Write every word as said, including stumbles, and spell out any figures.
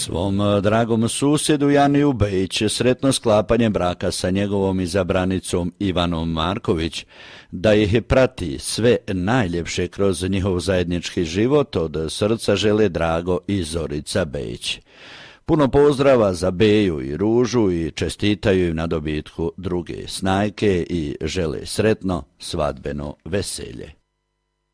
Svom dragom susjedu Janiju Bejić sretno sklapanje braka sa njegovom izabranicom Ivanom Marković, da ih prati sve najljepše kroz njihov zajednički život, od srca žele Drago i Zorica Bejić. Puno pozdrava za Beju i Ružu i čestitaju im na dobitku druge snajke i žele sretno svadbeno veselje.